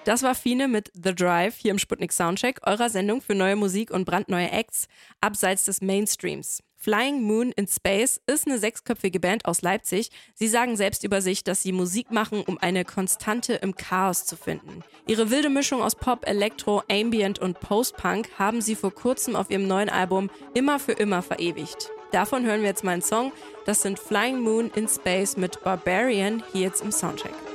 Das war Fine mit The Drive hier im Sputnik Soundcheck, eurer Sendung für neue Musik und brandneue Acts abseits des Mainstreams. Flying Moon in Space ist eine 6-köpfige Band aus Leipzig. Sie sagen selbst über sich, dass sie Musik machen, um eine Konstante im Chaos zu finden. Ihre wilde Mischung aus Pop, Elektro, Ambient und Post-Punk haben sie vor kurzem auf ihrem neuen Album Immer für immer verewigt. Davon hören wir jetzt mal einen Song. Das sind Flying Moon in Space mit Barbarian hier jetzt im Soundcheck.